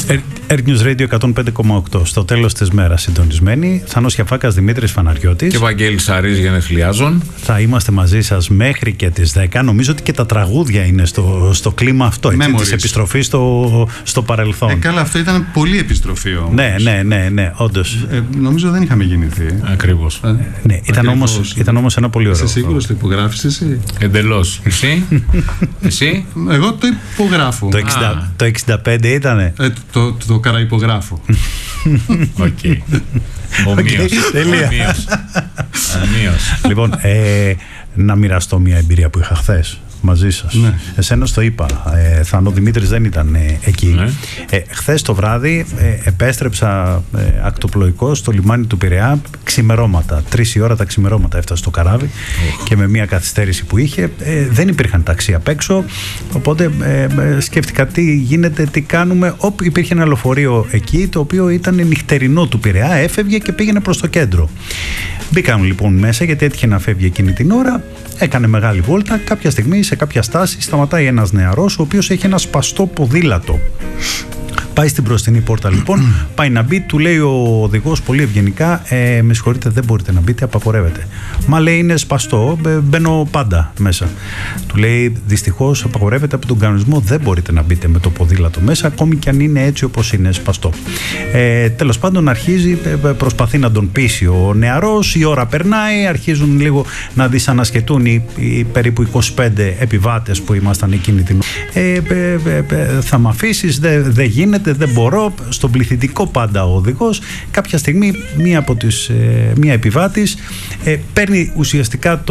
Air News Radio 105,8. Στο τέλος της μέρας συντονισμένοι. Θανός Γιαφάκας, Δημήτρης Φαναριώτης και Βαγγέλης Σαρής, γενεθλιάζων. Θα είμαστε μαζί σας μέχρι και τις 10. Νομίζω ότι και τα τραγούδια είναι στο κλίμα αυτό, της επιστροφής στο παρελθόν. Καλά, αυτό ήταν πολύ επιστροφή όμως. Ναι, όντως. Νομίζω δεν είχαμε γεννηθεί. Ακριβώς. Ναι, ήταν όμως ένα πολύ ωραίο. Είσαι σίγουρος το υπογράφεις εσύ? Εντελώς. Εσύ? Εγώ το υπογράφω. Το 65 ήτανε. Το καραϊπογράφω. Οκ. Ομοίως. Λοιπόν, να μοιραστώ μια εμπειρία που είχα χθες μαζί σας. Ναι. Εσένα το είπα. Θανό, Δημήτρης δεν ήταν εκεί. Ναι. Χθες το βράδυ επέστρεψα ακτοπλοϊκό στο λιμάνι του Πειραιά ξημερώματα. 3 η ώρα τα ξημερώματα έφτασε στο καράβι και με μια καθυστέρηση που είχε. Δεν υπήρχαν ταξί απ' έξω. Οπότε σκέφτηκα τι γίνεται, τι κάνουμε. Υπήρχε ένα λεωφορείο εκεί το οποίο ήταν νυχτερινό του Πειραιά. Έφευγε και πήγαινε προς το κέντρο. Μπήκαμε λοιπόν μέσα γιατί έτυχε να φεύγει εκείνη την ώρα. Έκανε μεγάλη βόλτα. Κάποια στιγμή σε κάποια στάση σταματάει ένας νεαρός ο οποίος έχει ένα σπαστό ποδήλατο. Πάει στην μπροστινή πόρτα λοιπόν, πάει να μπει, του λέει ο οδηγός πολύ ευγενικά, με συγχωρείτε, δεν μπορείτε να μπείτε, απαγορεύεται. Μα λέει είναι σπαστό, μπαίνω πάντα μέσα. Του λέει δυστυχώς απαγορεύεται από τον κανονισμό, δεν μπορείτε να μπείτε με το ποδήλατο μέσα, ακόμη και αν είναι έτσι όπως είναι σπαστό. Τέλος πάντων αρχίζει, προσπαθεί να τον πείσει ο νεαρός, η ώρα περνάει, αρχίζουν λίγο να δυσανασχετούν οι περίπου 25 επιβάτες που ήμασταν εκείνη την ώρα. Θα μ' αφήσεις, δεν γίνεται. Δεν μπορώ, στον πληθυντικό πάντα ο οδηγός. Κάποια στιγμή μία επιβάτης παίρνει ουσιαστικά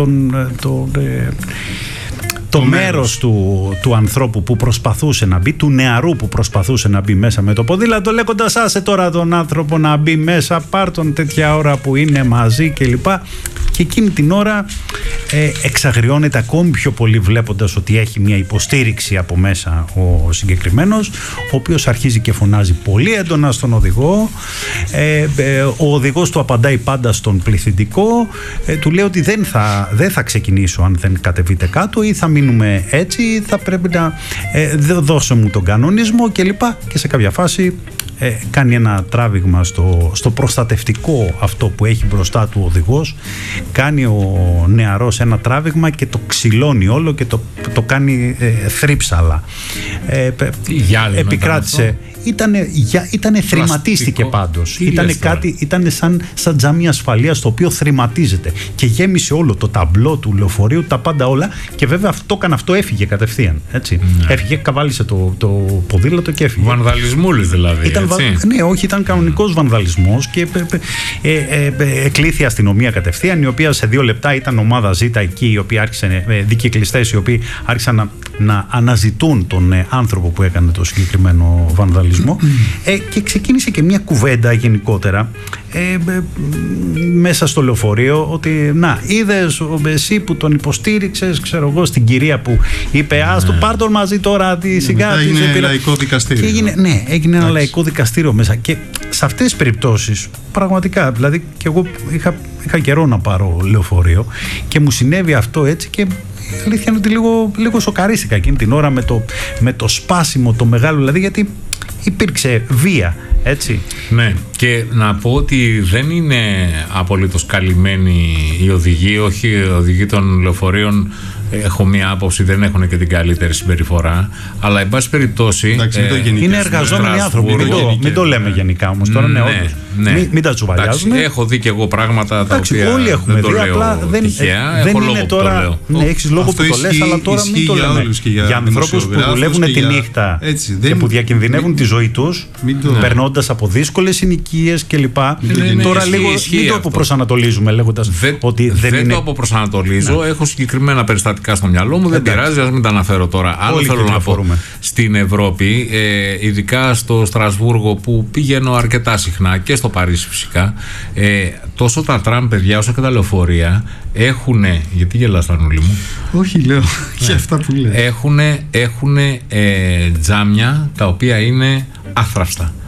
το μέρος του ανθρώπου που προσπαθούσε να μπει, του νεαρού που προσπαθούσε να μπει μέσα με το ποδήλατο, λέγοντας άσε τώρα τον άνθρωπο να μπει μέσα, πάρ' τον τέτοια ώρα που είναι μαζί κλπ. Και εκείνη την ώρα εξαγριώνεται ακόμη πιο πολύ βλέποντας ότι έχει μια υποστήριξη από μέσα ο συγκεκριμένος, ο οποίος αρχίζει και φωνάζει πολύ έντονα στον οδηγό. Ο οδηγός του απαντάει πάντα στον πληθυντικό, του λέει ότι δεν θα ξεκινήσω αν δεν κατεβείτε κάτω ή θα μείνουμε έτσι, θα πρέπει να δώσω μου τον κανονισμό κλπ. Και σε κάποια φάση κάνει ένα τράβηγμα στο προστατευτικό αυτό που έχει μπροστά του ο οδηγός, κάνει ο νεαρός ένα τράβηγμα και το ξυλώνει όλο και το κάνει θρύψαλα. Επικράτησε. Ήτανε θρηματίστηκε πάντως. Ήτανε σαν τζάμι ασφαλείας το οποίο θρηματίζεται και γέμισε όλο το ταμπλό του λεωφορείου, τα πάντα όλα, και βέβαια αυτό έφυγε κατευθείαν. Έτσι. Ναι. Έφυγε, καβάλισε το ποδήλατο και έφυγε. Βανδαλισμούλης δηλαδή. Ναι, όχι, ήταν κανονικός βανδαλισμός και εκλήθη η αστυνομία κατευθείαν, η οποία σε 2 λεπτά ήταν ομάδα Ζ εκεί, οι οποίοι άρχισαν, δικαικλιστές οι οποίοι άρχισαν να αναζητούν τον άνθρωπο που έκανε το συγκεκριμένο βανδαλισμό. Και ξεκίνησε και μια κουβέντα γενικότερα μέσα στο λεωφορείο ότι να, είδες εσύ που τον υποστήριξες, ξέρω εγώ, στην κυρία που είπε άστο πάρ' τον μαζί τώρα σιγά. Έγινε λαϊκό δικαστήριο. Έγινε ένα λαϊκό δικαστήριο μέσα. Και σε αυτές τις περιπτώσεις πραγματικά, δηλαδή και εγώ είχα καιρό να πάρω λεωφορείο και μου συνέβη αυτό έτσι και η αλήθεια είναι ότι λίγο σοκαρίστηκα εκείνη την ώρα με το σπάσιμο το μεγάλο, δηλαδή γιατί υπήρξε βία, έτσι. Ναι, και να πω ότι δεν είναι απολύτως καλυμμένοι οι οδηγοί, όχι οι οδηγοί των λεωφορείων. Έχω μία άποψη, δεν έχουν και την καλύτερη συμπεριφορά, αλλά εν πάση περιπτώσει είναι εργαζόμενοι άνθρωποι, μην το λέμε γενικά όμως τώρα. Μην τα τσουβαλιάζουμε. Έχω δει και εγώ πράγματα τα οποία όλοι έχουμε δεν το δει, λέω απλά δεν είναι τώρα. Ναι, έχεις λόγο που το λες, αλλά τώρα μην το λέμε. Για ανθρώπους που δουλεύουν τη νύχτα και που διακινδυνεύουν τη ζωή τους περνώντας από δύσκολες συνοικίες κλπ. Τώρα λίγο μην το αποπροσανατολίζουμε λέγοντας ότι δεν είναι. Δεν το αποπροσανατολίζω, έχω συγκεκριμένα περιστατικά στο μυαλό μου, δεν πειράζει, ας μην τα αναφέρω τώρα. Άλλο θέλω να πω, στην Ευρώπη, ειδικά στο Στρασβούργο που πηγαίνω αρκετά συχνά και στο Παρίσι φυσικά, τόσο τα τραμ, παιδιά, όσο και τα λεωφορεία έχουν. Γιατί γελάς, Στανούλη μου? Όχι, λέω για αυτά που λέω. Έχουν τζάμια τα οποία είναι άθραυστα.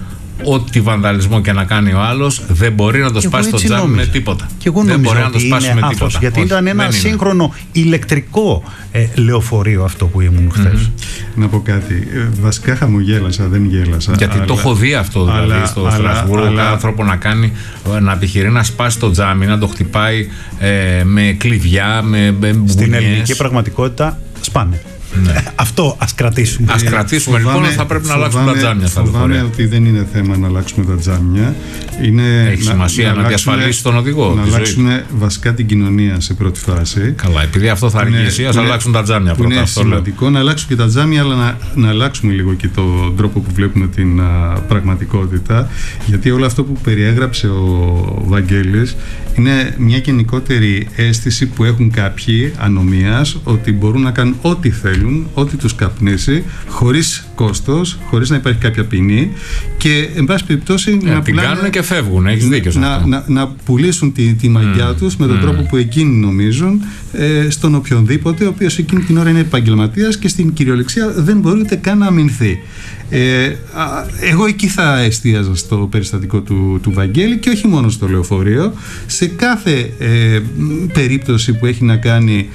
ό,τι βανδαλισμό και να κάνει ο άλλος, δεν μπορεί να το σπάσει το τζάμι με τίποτα. Και εγώ δεν μπορεί ότι να το σπάσει με τίποτα. Γιατί ήταν ένα σύγχρονο ηλεκτρικό λεωφορείο αυτό που ήμουν χθες. Να πω κάτι. Βασικά χαμογέλασα, δεν γέλασα. Γιατί το έχω δει αυτό δηλαδή στο Στρασβούργο. Κάθε άνθρωπο να επιχειρεί να σπάσει το τζάμι, να το χτυπάει με κλειδιά, με μπουνιές. Στην ελληνική πραγματικότητα σπάνε. Ναι. Αυτό ας κρατήσουμε. Ας κρατήσουμε λοιπόν, θα πρέπει να αλλάξουμε τα τζάμια. Φοβάμαι ότι δεν είναι θέμα να αλλάξουμε τα τζάμια. Έχει σημασία να διασφαλίσει τον οδηγό. Να αλλάξουμε βασικά την κοινωνία σε πρώτη φάση. Καλά, επειδή αυτό θα αργήσει, ας αλλάξουν τα τζάμια πρώτα. Είναι σημαντικό να αλλάξουν και τα τζάμια, αλλά να αλλάξουμε λίγο και τον τρόπο που βλέπουμε την πραγματικότητα. Γιατί όλο αυτό που περιέγραψε ο Βαγγέλης είναι μια γενικότερη αίσθηση που έχουν κάποιοι ανομίας ότι μπορούν να κάνουν ό,τι θέλουν, ό,τι τους καπνίσει, χωρίς κόστος, χωρίς να υπάρχει κάποια ποινή και εν πάση περιπτώσει να την κάνουν και φεύγουν. Έχεις δίκιο σε αυτό. Να πουλήσουν τη μαγιά τους με τον τρόπο που εκείνοι νομίζουν στον οποιονδήποτε, ο οποίος εκείνη την ώρα είναι επαγγελματίας και στην κυριολεξία δεν μπορεί ούτε καν να αμυνθεί. Εγώ εκεί θα εστίαζα στο περιστατικό του Βαγγέλη και όχι μόνο στο λεωφορείο, σε κάθε περίπτωση που έχει να κάνει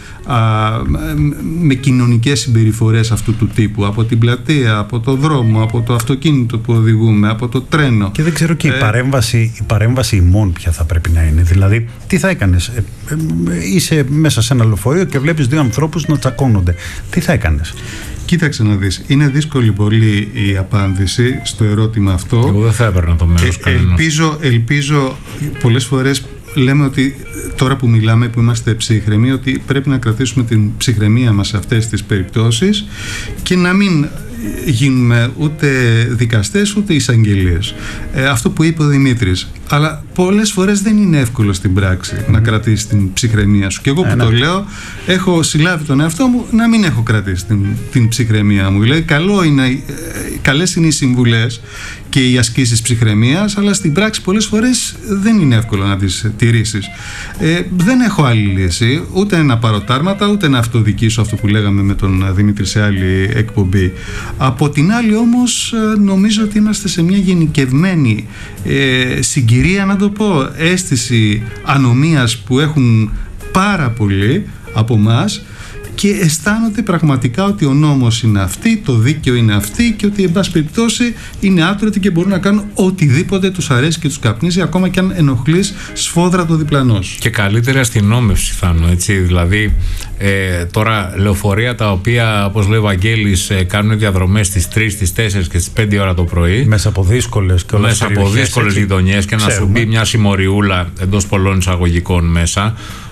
με κοινωνικές συμπεριφορές αυτού του τύπου, από την πλατεία, από το δρόμο, από το αυτοκίνητο που οδηγούμε, από το τρένο. Και δεν ξέρω και η παρέμβαση ημών ποια θα πρέπει να είναι. Δηλαδή, τι θα έκανες? Είσαι μέσα σε ένα λεωφορείο και βλέπεις δύο ανθρώπους να τσακώνονται. Τι θα έκανες? Κοίταξε να δεις, είναι δύσκολη πολύ η απάντηση στο ερώτημα αυτό. Εγώ δεν θα έπαιρνα το μέρος ελπίζω πολλές φορές λέμε ότι τώρα που μιλάμε, που είμαστε ψύχρεμοι, ότι πρέπει να κρατήσουμε την ψυχραιμία μας σε αυτές τις περιπτώσεις και να μην γίνουμε ούτε δικαστές ούτε εισαγγελίες. Αυτό που είπε ο Δημήτρης. Αλλά πολλές φορές δεν είναι εύκολο στην πράξη να κρατήσεις την ψυχραιμία σου. Και εγώ που το λέω, έχω συλλάβει τον εαυτό μου να μην έχω κρατήσει την ψυχραιμία μου. Δηλαδή, καλές είναι οι συμβουλές και οι ασκήσεις ψυχραιμίας, αλλά στην πράξη πολλές φορές δεν είναι εύκολο να τις τηρήσεις. Δεν έχω άλλη λύση, ούτε να πάρω τάρματα, ούτε να αυτοδικήσω αυτό που λέγαμε με τον Δημήτρη σε άλλη εκπομπή. Από την άλλη όμως νομίζω ότι είμαστε σε μια γενικευμένη συγκυρία, να το πω, αίσθηση ανομίας που έχουν πάρα πολλοί από εμάς και αισθάνονται πραγματικά ότι ο νόμος είναι αυτή, το δίκαιο είναι αυτή και ότι εν πάση περιπτώσει είναι άτρωτοι και μπορούν να κάνουν οτιδήποτε τους αρέσει και τους καπνίζει, ακόμα και αν ενοχλείς σφόδρα το διπλανό σου. Και καλύτερη αστυνόμευση, Θάνο, έτσι. Δηλαδή, τώρα λεωφορεία τα οποία, όπως λέει ο Βαγγέλης, κάνουν διαδρομές στις 3, στις 4 και στις 5 ώρα το πρωί. Μέσα από δύσκολες γειτονιές και να σου μπει μια συμμοριούλα εντός πολλών εισαγωγικών μέσα.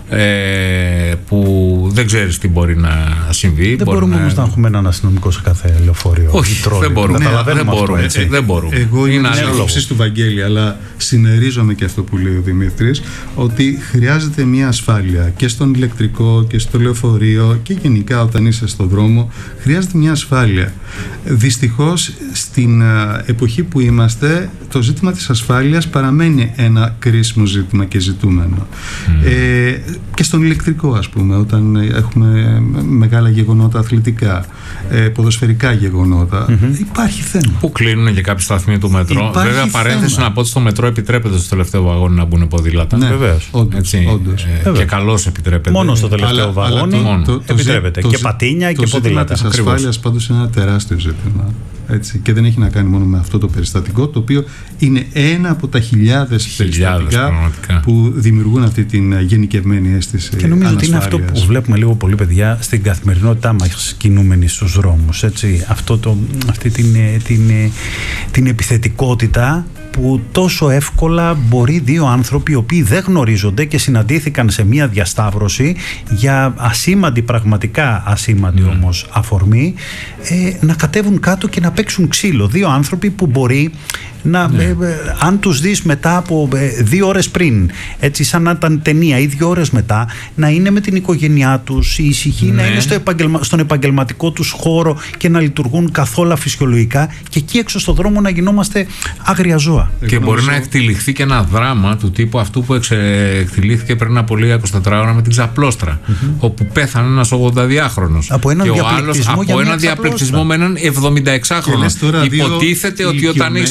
Που δεν ξέρεις τι μπορεί να συμβεί. Δεν μπορούμε όμως να έχουμε έναν αστυνομικό σε κάθε λεωφορείο. Όχι, δεν μπορούμε. Εγώ είμαι της άποψης του Βαγγέλη, αλλά συμμερίζομαι και αυτό που λέει ο Δημήτρης, ότι χρειάζεται μια ασφάλεια και στον ηλεκτρικό και στο λεωφορείο και γενικά όταν είσαι στον δρόμο χρειάζεται μια ασφάλεια. Δυστυχώς στην εποχή που είμαστε το ζήτημα της ασφάλειας παραμένει ένα κρίσιμο ζήτημα και ζητούμενο. Και στον ηλεκτρικό, ας πούμε, όταν έχουμε μεγάλα γεγονότα αθλητικά, ποδοσφαιρικά γεγονότα, υπάρχει θέμα. Που κλείνουν και κάποιοι σταθμοί του μετρό. Βέβαια, παρένθεση να πω ότι στο μετρό επιτρέπεται στο τελευταίο βαγόνι να μπουν ποδήλατα. Ναι, βεβαίως. Όντως. Και καλώς επιτρέπεται. Μόνο στο τελευταίο βαγόνι επιτρέπεται. Και πατίνια και ποδήλατα. Το ζήτημα της ασφάλειας πάντως είναι ένα τεράστιο ζήτημα. Έτσι, και δεν έχει να κάνει μόνο με αυτό το περιστατικό, το οποίο είναι ένα από τα χιλιάδες περιστατικά που δημιουργούν αυτή την γενικευμένη αίσθηση. Και νομίζω ότι είναι αυτό που βλέπουμε λίγο πολύ, παιδιά, στην καθημερινότητά μας κινούμενοι στους δρόμους. Αυτή την επιθετικότητα που τόσο εύκολα μπορεί δύο άνθρωποι οι οποίοι δεν γνωρίζονται και συναντήθηκαν σε μια διασταύρωση για ασήμαντη, πραγματικά ασήμαντη όμως αφορμή, να κατέβουν κάτω και να παίξουν ξύλο. Δύο άνθρωποι που μπορεί να, αν τους δεις μετά από 2 ώρες πριν, έτσι σαν να ήταν ταινία, ή 2 ώρες μετά, να είναι με την οικογένειά τους, η ησυχή να είναι στον επαγγελματικό τους χώρο και να λειτουργούν καθόλου φυσιολογικά, και εκεί έξω στον δρόμο να γινόμαστε άγρια ζώα. Και μπορεί να εκτυλιχθεί και ένα δράμα του τύπου αυτού που εκτυλίχθηκε πριν από λίγα 24 ώρα με την ξαπλώστρα, όπου πέθανε ένας 82χρονος και ο άλλος από έναν διαπληκτισμό με έναν 76χρονο. Υποτίθεται ότι όταν έχεις μεγαλώσει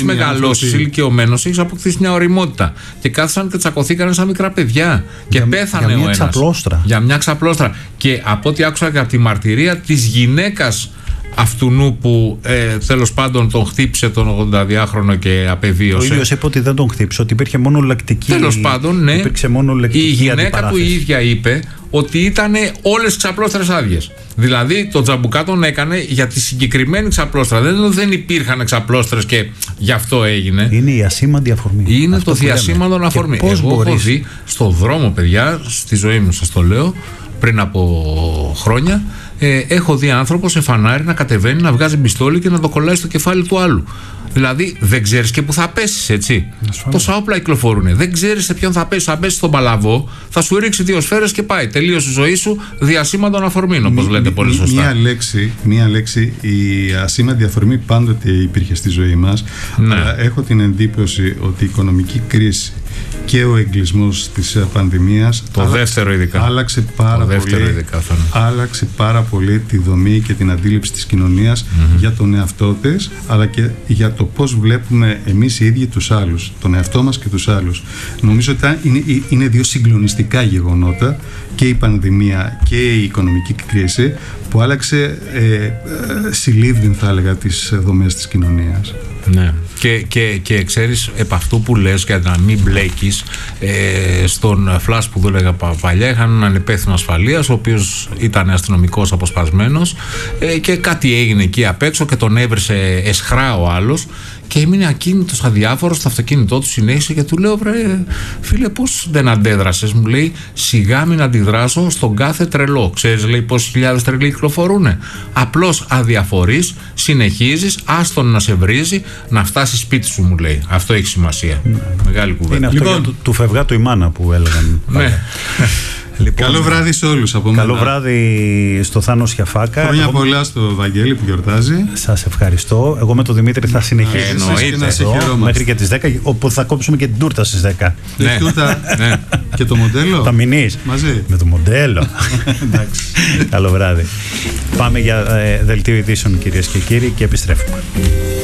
μεγαλώσεις ηλικιωμένος, έχεις αποκτήσει μια ωριμότητα. Και κάθισαν και τσακωθήκανε σαν μικρά παιδιά. Και πέθανε ο ένας. Για μια ξαπλώστρα. Και από ό,τι άκουσα και από τη μαρτυρία της γυναίκας αυτού που τέλος πάντων τον χτύπησε τον 82χρονο και απεβίωσε. Ο ίδιος είπε ότι δεν τον χτύπησε, ότι υπήρχε μόνο λεκτική. Τέλος πάντων, ναι. Η γυναίκα του η ίδια είπε ότι ήταν όλες τις ξαπλώστρες άδειες. Δηλαδή το τζαμπουκά τον έκανε για τη συγκεκριμένη ξαπλώστρα. Δεν υπήρχαν ξαπλώστρες και γι' αυτό έγινε. Είναι η ασήμαντη αφορμή. Είναι αυτό το διασήμαντο αφορμή. Εγώ έχω δει στο δρόμο, παιδιά, στη ζωή μου, σας το λέω, πριν από χρόνια, έχω δει άνθρωπο σε φανάρι να κατεβαίνει, να βγάζει πιστόλι και να το κολλάει στο κεφάλι του άλλου. Δηλαδή δεν ξέρεις και που θα πέσεις, έτσι. Τόσα όπλα κυκλοφορούν. Δεν ξέρεις σε ποιον θα πέσεις. Θα πέσεις στον παλαβό, θα σου ρίξει 2 σφαίρες και πάει. Τελείωσε η ζωή σου διασήμαντον αφορμήν, όπως λέτε πολύ σωστά. Μία λέξη, η ασήμαντη αφορμή πάντοτε υπήρχε στη ζωή μας. Ναι. Αλλά έχω την εντύπωση ότι η οικονομική κρίση και ο εγκλισμός της πανδημίας άλλαξε πάρα πολύ τη δομή και την αντίληψη της κοινωνίας για τον εαυτό της, αλλά και για το πώς βλέπουμε εμείς οι ίδιοι τους άλλους, τον εαυτό μας και τους άλλους. Νομίζω ότι είναι 2 συγκλονιστικά γεγονότα, και η πανδημία και η οικονομική κρίση, που άλλαξε συλλήβδιν, θα έλεγα, τις δομές της κοινωνίας. Ναι. Και ξέρεις, επ' αυτού που λες, για να μην μπλέκεις, στον Φλάς που δούλεγα παλιά, είχαν έναν υπεύθυνο ασφαλείας, ο οποίος ήταν αστυνομικός αποσπασμένος, και κάτι έγινε εκεί απ' έξω και τον έβρισε εσχρά ο άλλος και έμεινε ακίνητος, αδιάφορος στο αυτοκίνητό του, συνέχισε και του λέω: βρε φίλε, πώς δεν αντέδρασες? Μου λέει: σιγά μην αντιδράσω στον κάθε τρελό. Ξέρεις, λέει, πόσες χιλιάδες τρελοί κυκλοφορούνε? Απλώς αδιαφορείς, συνεχίζεις, άστον να σε βρίζει, να φτάσει σπίτι σου, μου λέει. Αυτό έχει σημασία. Μεγάλη κουβέντα. Είναι αυτό του φευγά του η μάνα που έλεγαν. Ναι. Λοιπόν, καλό βράδυ σε όλους από μένα. Καλό βράδυ στο Θάνο Σιαφάκα. Χρόνια πολλά στο Βαγγέλη που γιορτάζει. Σας ευχαριστώ. Εγώ με τον Δημήτρη θα συνεχίσουμε μέχρι και τις 10, όπου θα κόψουμε και την τούρτα στις 10. Την τούρτα και το μοντέλο. Θα μείνεις μαζί με το μοντέλο. Καλό βράδυ. Πάμε για δελτίο ειδήσεων, κυρίες και κύριοι, και επιστρέφουμε.